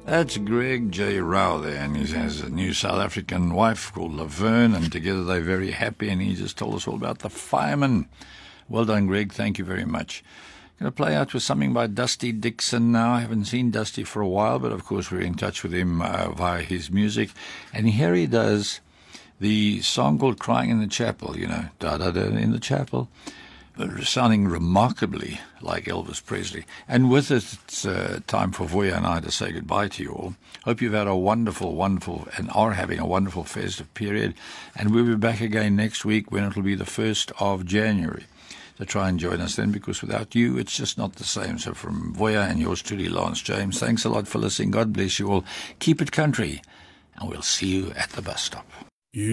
That's Greg J. Rao there, and he has a new South African wife called Laverne, and together they're very happy, and he just told us all about the firemen. Well done, Greg. Thank you very much. Going to play out with something by Dusty Dixon now. I haven't seen Dusty for a while, but of course we're in touch with him via his music. And here he does the song called Crying in the Chapel, you know, da-da-da in the chapel, sounding remarkably like Elvis Presley. And with it, it's time for Voya and I to say goodbye to you all. Hope you've had a wonderful, and are having a wonderful festive period. And we'll be back again next week when it'll be the 1st of January. So try and join us then, because without you, it's just not the same. So from Voya and yours truly, Lance James, thanks a lot for listening. God bless you all. Keep it country, and we'll see you at the bus stop.